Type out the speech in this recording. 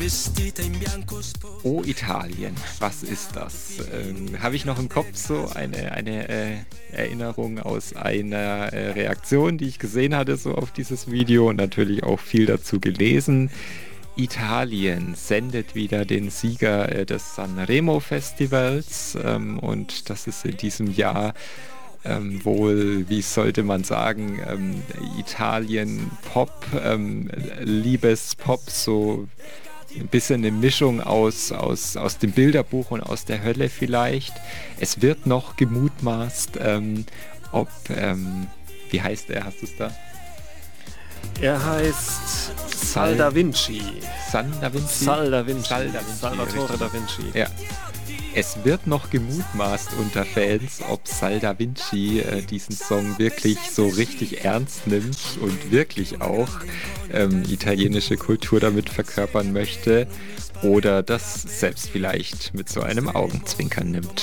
Oh, Italien, was ist das? Habe ich noch im Kopf so eine Erinnerung aus einer Reaktion, die ich gesehen hatte, so auf dieses Video und natürlich auch viel dazu gelesen. Italien sendet wieder den Sieger des Sanremo Festivals und das ist in diesem Jahr wohl, wie sollte man sagen, Italien Pop, Liebespop, so ein bisschen eine Mischung aus dem Bilderbuch und aus der Hölle vielleicht. Es wird noch gemutmaßt, ob, wie heißt er, hast du es da? Er heißt Sal da Vinci. San da Vinci? Sal da Vinci. Salvatore Salvatore da Vinci. Ja. Es wird noch gemutmaßt unter Fans, ob Sal da Vinci diesen Song wirklich so richtig ernst nimmt und wirklich auch italienische Kultur damit verkörpern möchte oder das selbst vielleicht mit so einem Augenzwinkern nimmt.